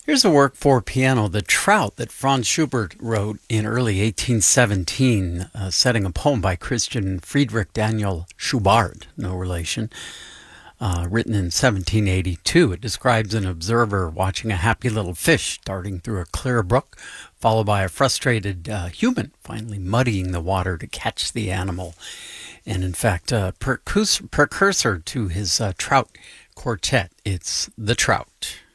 Here's a work for piano, The Trout, that Franz Schubert wrote in early 1817, setting a poem by Christian Friedrich Daniel Schubart, no relation, written in 1782. It describes an observer watching a happy little fish darting through a clear brook, followed by a frustrated human finally muddying the water to catch the animal. And in fact, a precursor to his trout quartet, it's The Trout.